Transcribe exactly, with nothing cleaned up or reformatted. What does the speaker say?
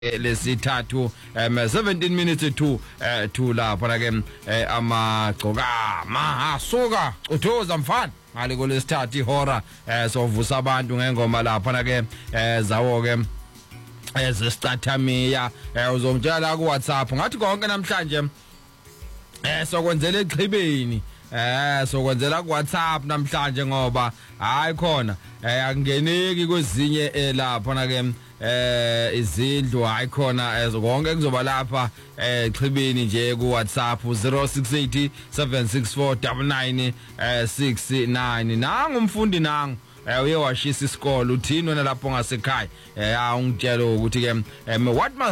lesithathu um seventeen minutes to uh, to lapha na ke amagcoka mahasuka uthoza mfana ngale kolesithathu ihora sovusa abantu ngengoma lapha na ke zawo ke ezesicathamia uzomtshela ku WhatsApp ngathi konke namhlanje eh sokwenzela eXhibeni eh sokwenzela ku WhatsApp namhlanje ngoba hayi khona akungeneki kwezinye lapha na ke eh izindlu hayi khona konke kuzoba lapha eXhibeni nje ku WhatsApp zero six eight seven six four nine nine six nine nangu umfundi nangu eh uye washisa isikole uthini wena lapho ngasekhaya eh ungitshela ukuthi ke what